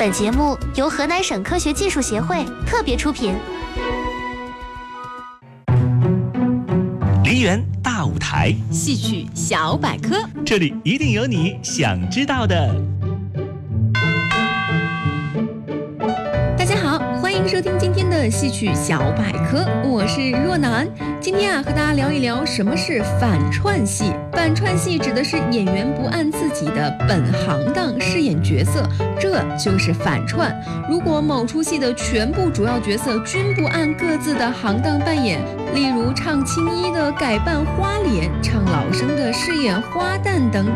本节目由河南省科学技术协会特别出品。 梨园大舞台， 戏曲小百科， 这里一定有你想知道的。 大家好，欢迎收听今天的戏曲小百科，我是若楠。今天和大家聊一聊什么是反串戏。反串戏指的是演员不按自己的本行当饰演角色，这就是反串。如果某出戏的全部主要角色均不按各自的行当扮演，例如唱青衣的改扮花脸，唱老生的饰演花旦等等，